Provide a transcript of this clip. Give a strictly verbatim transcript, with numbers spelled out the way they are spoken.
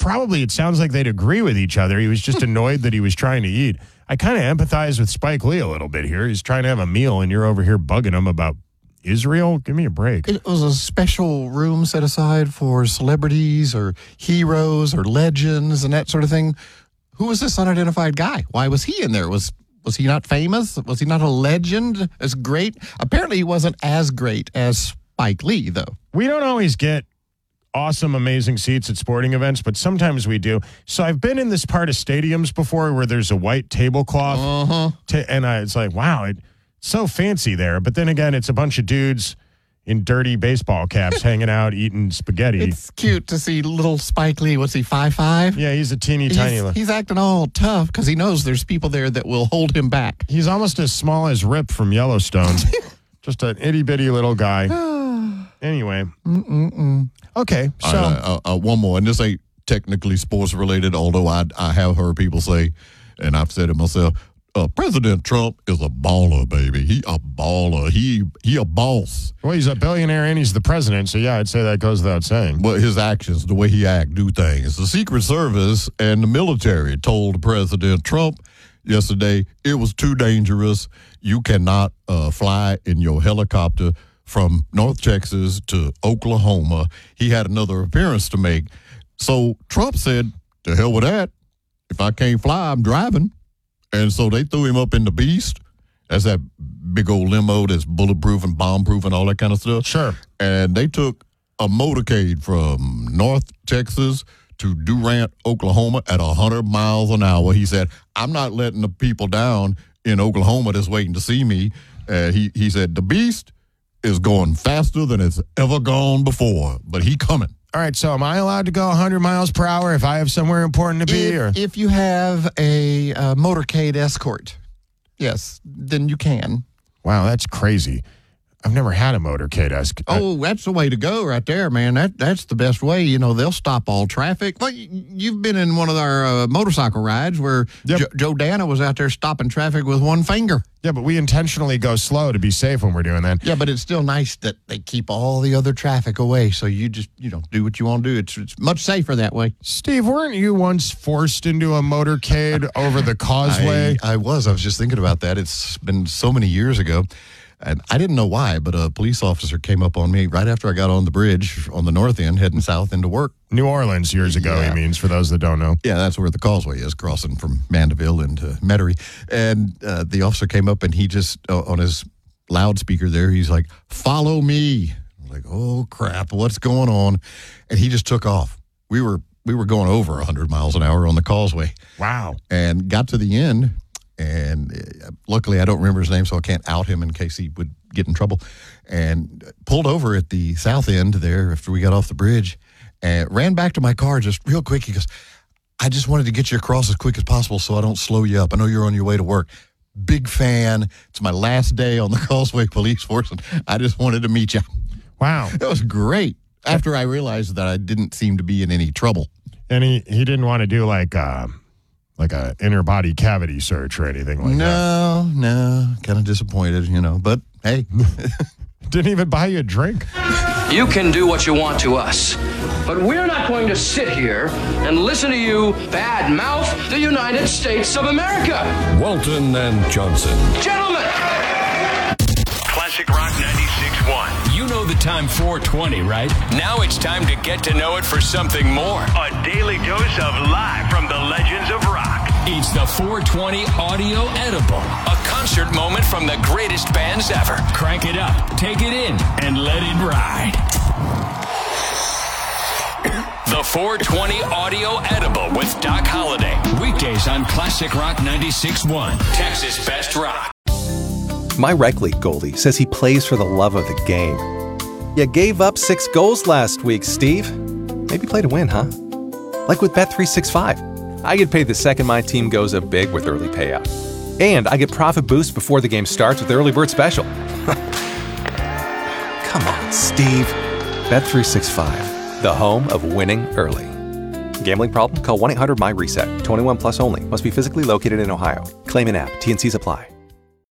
probably, it sounds like they'd agree with each other. He was just annoyed that he was trying to eat. I kind of empathize with Spike Lee a little bit here. He's trying to have a meal, and you're over here bugging him about Israel? Give me a break. It was a special room set aside for celebrities or heroes or legends and that sort of thing. Who was this unidentified guy? Why was he in there? Was was he not famous? Was he not a legend as great? Apparently he wasn't as great as Spike Lee, though. We don't always get awesome, amazing seats at sporting events, but sometimes we do. So I've been in this part of stadiums before where there's a white tablecloth, uh-huh. to, and I, it's like, wow, it, so fancy there. But then again, it's a bunch of dudes in dirty baseball caps hanging out, eating spaghetti. It's cute to see little Spike Lee. What's he, five five? Yeah, he's a teeny tiny. He's, he's acting all tough because he knows there's people there that will hold him back. He's almost as small as Rip from Yellowstone. Just an itty-bitty little guy. Anyway. Mm-mm-mm. Okay, so. Uh, uh, uh, one more, and this ain't technically sports-related, although I, I have heard people say, and I've said it myself, Uh, President Trump is a baller, baby. He a baller. He he a boss. Well, he's a billionaire and he's the president, so yeah, I'd say that goes without saying. But his actions, the way he act, do things. The Secret Service and the military told President Trump yesterday it was too dangerous. You cannot uh, fly in your helicopter from North Texas to Oklahoma. He had another appearance to make. So Trump said, to hell with that. If I can't fly, I'm driving. And so they threw him up in the Beast. That's that big old limo that's bulletproof and bomb-proof and all that kind of stuff. Sure. And they took a motorcade from North Texas to Durant, Oklahoma at one hundred miles an hour. He said, I'm not letting the people down in Oklahoma that's waiting to see me. Uh, he, he said, the Beast is going faster than it's ever gone before, but he coming. All right, so am I allowed to go one hundred miles per hour if I have somewhere important to be? If, or? if you have a uh, motorcade escort, yes, then you can. Wow, that's crazy. I've never had a motorcade escort. Oh, that's the way to go right there, man. That That's the best way. You know, they'll stop all traffic. Well, you've been in one of our uh, motorcycle rides where yep. jo- Joe Dana was out there stopping traffic with one finger. Yeah, but we intentionally go slow to be safe when we're doing that. Yeah, but it's still nice that they keep all the other traffic away, so you just, you know, do what you want to do. It's, it's much safer that way. Steve, weren't you once forced into a motorcade over the causeway? I, I was. I was just thinking about that. It's been so many years ago. And I didn't know why, but a police officer came up on me right after I got on the bridge on the north end heading south into work. New Orleans years ago, yeah. he means, for those that don't know. Yeah, that's where the causeway is, crossing from Mandeville into Metairie. And uh, the officer came up and he just, uh, on his loudspeaker there, he's like, follow me. I'm like, oh, crap, what's going on? And he just took off. We were we were going over one hundred miles an hour on the causeway. Wow. And got to the end. And uh, luckily, I don't remember his name, so I can't out him in case he would get in trouble. And pulled over at the south end there after we got off the bridge and ran back to my car just real quick. He goes, I just wanted to get you across as quick as possible so I don't slow you up. I know you're on your way to work. Big fan. It's my last day on the Causeway Police Force, and I just wanted to meet you. Wow. That was great. After I realized that I didn't seem to be in any trouble. And he, he didn't want to do like... Uh... Like a inner body cavity search or anything like no, that? No, no. Kind of disappointed, you know. But, hey. Didn't even buy you a drink? You can do what you want to us. But we're not going to sit here and listen to you bad mouth the United States of America. Walton and Johnson. Gentlemen. Classic Rock ninety-six point one. You know the time four twenty, right? Now it's time to get to know it for something more. A daily dose of live from the legends of rock. It's the four twenty Audio Edible, a concert moment from the greatest bands ever. Crank it up, take it in, and let it ride. The four twenty Audio Edible with Doc Holliday. Weekdays on Classic Rock ninety-six point one, Texas Best Rock. My rec league goalie says he plays for the love of the game. You gave up six goals last week, Steve. Maybe play to win, huh? Like with Bet three sixty-five. I get paid the second my team goes up big with early payout. And I get profit boost before the game starts with Early Bird Special. Come on, Steve. Bet three sixty-five, the home of winning early. Gambling problem? Call one eight hundred M Y RESET. twenty-one plus only. Must be physically located in Ohio. Claim in app. T N Cs apply.